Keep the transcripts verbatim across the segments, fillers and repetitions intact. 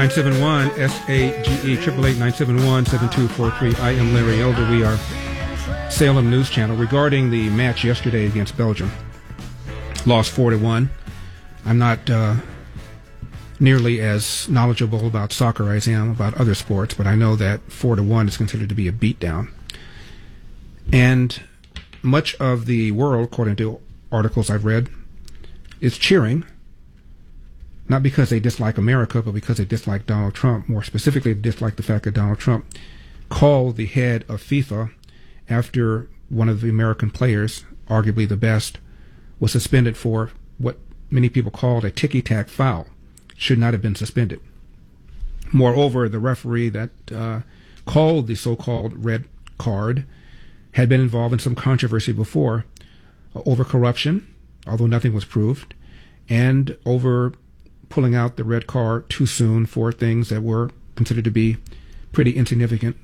nine seven one S A G E, eight eight eight, nine seven one, seven two four three. I am Larry Elder. We are Salem News Channel. Regarding the match yesterday against Belgium, lost four to one. I'm not uh, nearly as knowledgeable about soccer as I am about other sports, but I know that four to one is considered to be a beatdown. And much of the world, according to articles I've read, is cheering, not because they dislike America, but because they dislike Donald Trump. More specifically, they dislike the fact that Donald Trump called the head of FIFA after one of the American players, arguably the best, was suspended for what many people called a ticky-tack foul. Should not have been suspended. Moreover, the referee that uh, called the so-called red card had been involved in some controversy before uh, over corruption, although nothing was proved, and over pulling out the red card too soon for things that were considered to be pretty insignificant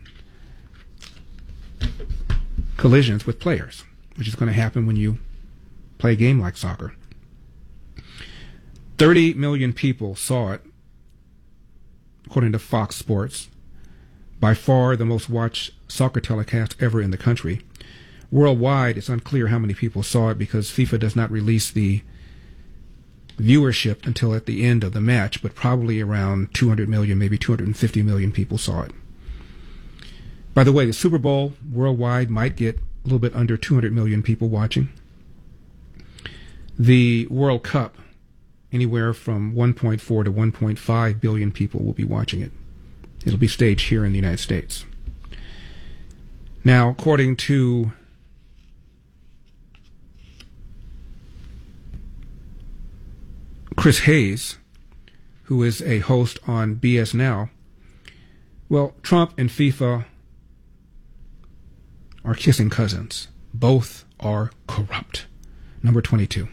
collisions with players, which is going to happen when you play a game like soccer. thirty million people saw it, according to Fox Sports, by far the most watched soccer telecast ever in the country. Worldwide, it's unclear how many people saw it because FIFA does not release the viewership until at the end of the match, but probably around two hundred million, maybe two hundred fifty million people saw it. By the way, the Super Bowl worldwide might get a little bit under two hundred million people watching. The World Cup, anywhere from one point four to one point five billion people will be watching it. It'll be staged here in the United States. Now, according to Chris Hayes, who is a host on B S Now, well, Trump and FIFA are kissing cousins. Both are corrupt. Number twenty-two.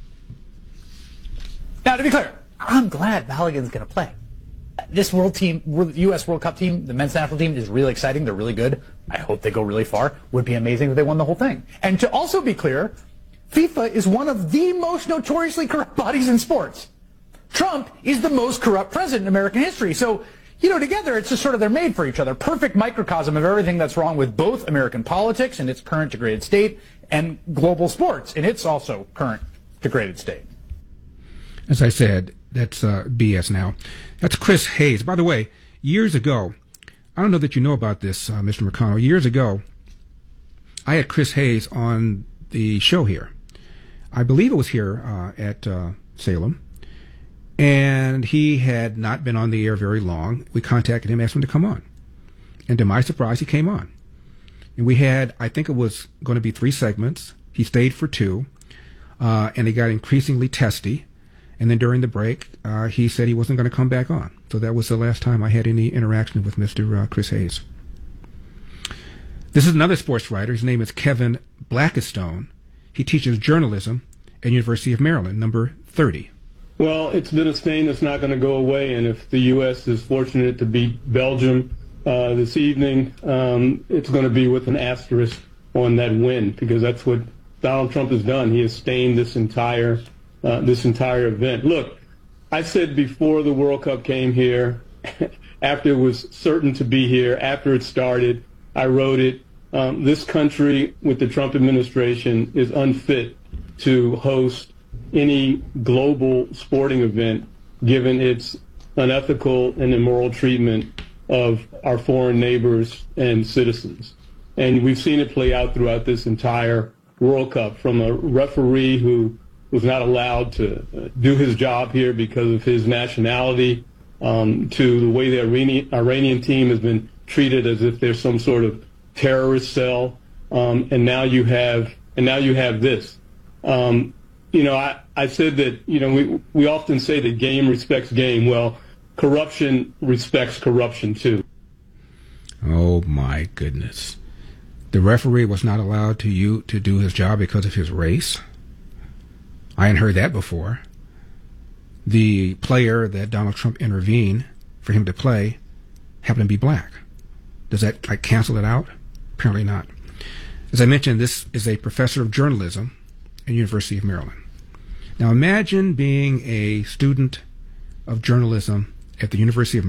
Now, to be clear, I'm glad Balogun's going to play. This world team, U S World Cup team, the men's national team is really exciting. They're really good. I hope they go really far. Would be amazing if they won the whole thing. And to also be clear, FIFA is one of the most notoriously corrupt bodies in sports. Trump is the most corrupt president in American history. So, you know, together, it's just sort of they're made for each other. Perfect microcosm of everything that's wrong with both American politics in its current degraded state and global sports in its also current degraded state. As I said, that's uh, B S Now. That's Chris Hayes. By the way, years ago, I don't know that you know about this, uh, Mister McConnell. Years ago, I had Chris Hayes on the show here. I believe it was here uh, at uh, Salem. And he had not been on the air very long. We contacted him, asked him to come on. And to my surprise, he came on. And we had, I think it was going to be three segments. He stayed for two. Uh, and he got increasingly testy. And then during the break, uh, he said he wasn't going to come back on. So that was the last time I had any interaction with Mister Uh, Chris Hayes. This is another sports writer. His name is Kevin Blackistone. He teaches journalism at University of Maryland, number thirty. Well, it's been a stain that's not going to go away, and if the U S is fortunate to beat Belgium uh, this evening, um, it's going to be with an asterisk on that win, because that's what Donald Trump has done. He has stained this entire uh, this entire event. Look, I said before the World Cup came here, after it was certain to be here, after it started, I wrote it. Um, this country with the Trump administration is unfit to host any global sporting event, given its unethical and immoral treatment of our foreign neighbors and citizens. And we've seen it play out throughout this entire World Cup, from a referee who was not allowed to do his job here because of his nationality, um, to the way the Iranian, Iranian team has been treated as if they're some sort of terrorist cell. Um, and now you have, and now you have this. Um, You know, I, I said that, you know, we, we often say that game respects game. Well, corruption respects corruption, too. Oh, my goodness. The referee was not allowed to you to do his job because of his race? I hadn't heard that before. The player that Donald Trump intervened for him to play happened to be black. Does that, like, cancel it out? Apparently not. As I mentioned, this is a professor of journalism at University of Maryland. Now imagine being a student of journalism at the University of